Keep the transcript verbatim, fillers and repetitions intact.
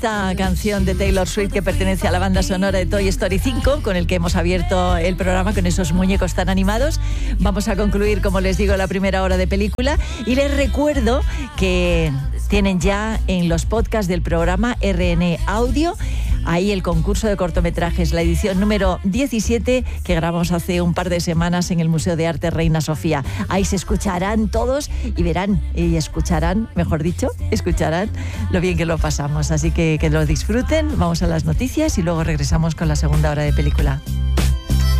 Esta canción de Taylor Swift que pertenece a la banda sonora de Toy Story cinco, con el que hemos abierto el programa con esos muñecos tan animados. Vamos a concluir, como les digo, la primera hora de película y les recuerdo que tienen ya en los podcasts del programa R N Audio ahí el concurso de cortometrajes, la edición número diecisiete que grabamos hace un par de semanas en el Museo de Arte Reina Sofía. Ahí se escucharán todos y verán y escucharán, mejor dicho, escucharán lo bien que lo pasamos. Así que que lo disfruten. Vamos a las noticias y luego regresamos con la segunda hora de película.